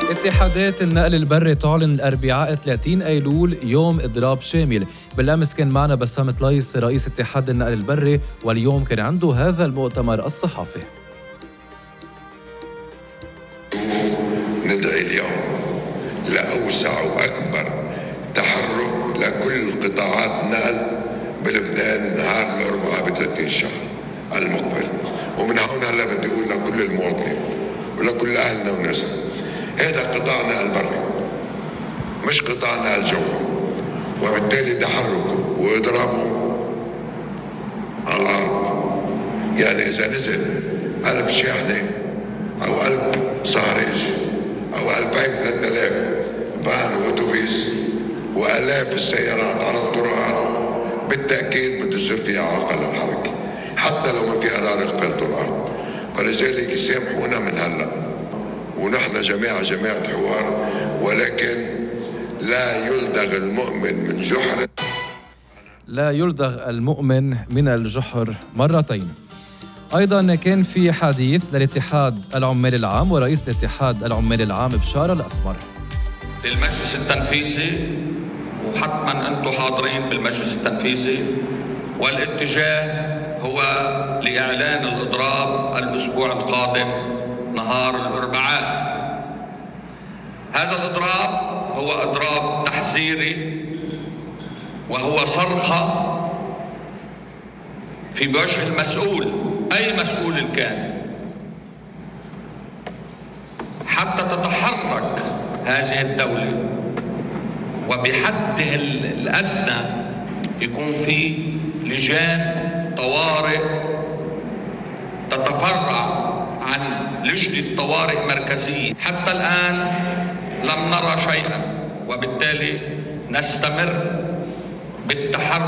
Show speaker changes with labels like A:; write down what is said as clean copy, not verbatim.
A: اتحادات النقل البري تعلن الأربعاء 30 أيلول يوم إضراب شامل. بالأمس كان معنا بسام طليس رئيس اتحاد النقل البري، واليوم كان عنده هذا المؤتمر الصحفي.
B: ندعي اليوم لأوسع وأكبر تحرك لكل قطاعات النقل بلبنان نهار الأربعاء ب30 شهر المقبل. ومن هون هلا بدي أقول لكل المواطنين ولكل أهلنا وناسنا، هذا قطاع نقل بري مش قطاع نقل جوي، وبالتالي تحركه وإضرابه على الأرض، يعني إذا نزل 1000 شاحنة أو 1000 صهريج أو 2000-3000 فان وأوتوبيس وآلاف السيارات على الطرقات، بالتأكيد بده يصير فيها عرقلة للحركة حتى لو ما فيها رارق في الطرقات. ولذلك يسامحونا من هلا، ونحن جماعة حوار، ولكن لا يلدغ المؤمن من جحر.
A: لا يلدغ المؤمن من الجحر مرتين. أيضا كان في حديث للاتحاد العمال العام ورئيس الاتحاد العمال العام بشارة الأسمر
C: للمجلس التنفيذي، وحتما أنتم حاضرين بالمجلس التنفيذي، والاتجاه هو لإعلان الإضراب الأسبوع القادم نهار الأربعاء. هذا الإضراب هو إضراب تحذيري، وهو صرخة في وجه المسؤول، أي مسؤول كان، حتى تتحرك هذه الدولة وبحدها الأدنى يكون في لجان طوارئ تتفرع عن لجنة طوارئ مركزية. حتى الآن لم نرى شيئا، وبالتالي نستمر بالتحرك